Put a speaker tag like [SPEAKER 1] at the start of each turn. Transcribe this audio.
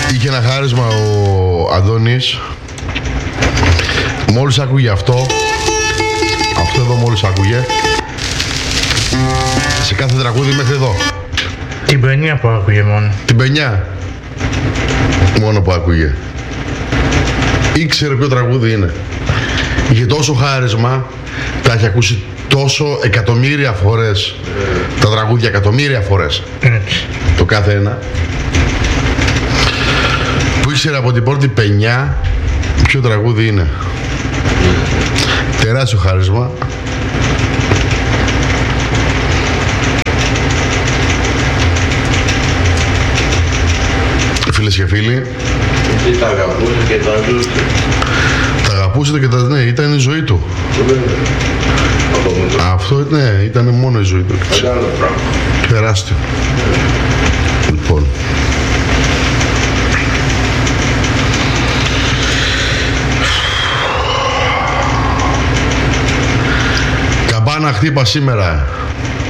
[SPEAKER 1] Είχε ένα χάρισμα ο Αντώνης. Μόλις άκουγε αυτό εδώ μόλις άκουγε, σε κάθε τραγούδι μέχρι εδώ.
[SPEAKER 2] Την παινιά που άκουγε μόνο.
[SPEAKER 1] Την παινιά μόνο που άκουγε. Ήξερε ποιο τραγούδι είναι. Είχε τόσο χάρισμα, τα έχει ακούσει τόσο εκατομμύρια φορές τα τραγούδια, εκατομμύρια φορές. Το κάθε ένα. Που ήξερε από την πρώτη παινιά ποιο τραγούδι είναι. Τεράστιο χάρισμα. Φίλες και φίλοι,
[SPEAKER 3] τα αγαπούσε και τα ζούσε.
[SPEAKER 1] Τα αγαπούσε και τα... ναι, ήταν η ζωή του. Αυτό ναι, ήταν μόνο η ζωή του.
[SPEAKER 3] Μεγάλο πράγμα.
[SPEAKER 1] Τεράστιο. Λοιπόν. Καμπάνα χτύπα σήμερα.